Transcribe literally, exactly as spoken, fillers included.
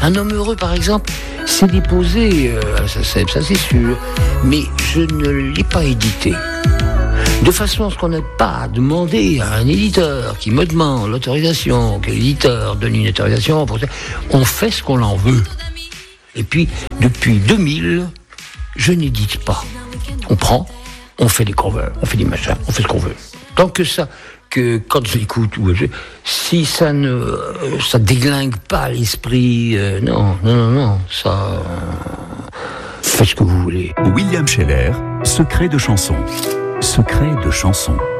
Un homme heureux, par exemple, s'est déposé euh, à la S A C E P, ça c'est sûr, mais je ne l'ai pas édité. De façon à ce qu'on n'ait pas à demander à un éditeur qui me demande l'autorisation, que l'éditeur donne une autorisation, pour ça, on fait ce qu'on en veut. Et puis, depuis deux mille, je n'édite pas. On prend, on fait des covers, on fait des machins, on fait ce qu'on veut. Tant que ça, que quand j'écoute, ou je, si ça ne, ça déglingue pas l'esprit, euh, non, non, non, non, ça, euh, faites ce que vous voulez. William Scheller, secret de chanson. Secret de chanson.